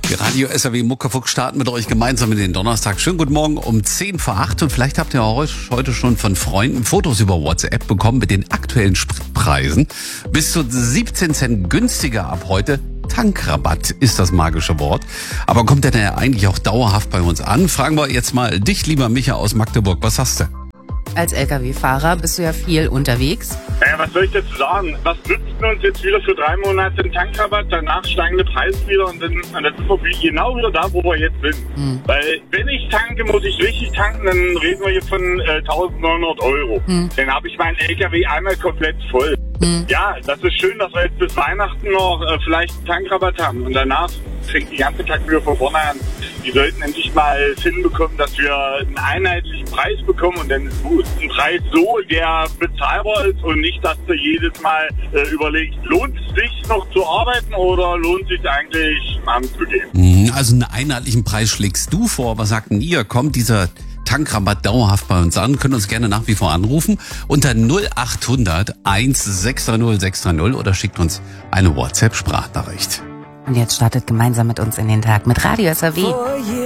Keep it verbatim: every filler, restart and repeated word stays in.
Wir Radio S R W Muckefuck starten mit euch gemeinsam in den Donnerstag. Schönen guten Morgen um zehn vor acht und vielleicht habt ihr heute schon von Freunden Fotos über WhatsApp bekommen mit den aktuellen Spritpreisen. Bis zu siebzehn Cent günstiger ab heute. Tankrabatt ist das magische Wort. Aber kommt der denn ja eigentlich auch dauerhaft bei uns an? Fragen wir jetzt mal dich, lieber Micha aus Magdeburg. Was hast du? Als L K W-Fahrer bist du ja viel unterwegs. Naja, was soll ich dazu sagen? Was nützt uns jetzt wieder für drei Monate ein Tankrabatt, danach steigende Preise wieder und dann, und dann sind wir genau wieder da, wo wir jetzt sind. Hm. Weil wenn ich tanke, muss ich richtig tanken, dann reden wir hier von äh, eintausendneunhundert Euro. Hm. Dann habe ich meinen L K W einmal komplett voll. Hm. Ja, das ist schön, dass wir jetzt bis Weihnachten noch äh, vielleicht einen Tankrabatt haben und danach fängt die ganze Tag wieder von vorne an. Die sollten endlich mal hinbekommen, dass wir einen einheitlichen Preis bekommen und dann ist gut. Ein Preis so, der bezahlbar ist und nicht, dass du jedes Mal äh, überlegst, lohnt es sich noch zu arbeiten oder lohnt es sich eigentlich Abend zu gehen? Also einen einheitlichen Preis schlägst du vor. Was sagt denn ihr? Kommt dieser Tankrabatt dauerhaft bei uns an? Könnt uns gerne nach wie vor anrufen unter null acht hundert eins sechs drei null sechs drei null oder schickt uns eine WhatsApp-Sprachnachricht. Und jetzt startet gemeinsam mit uns in den Tag mit Radio S R W.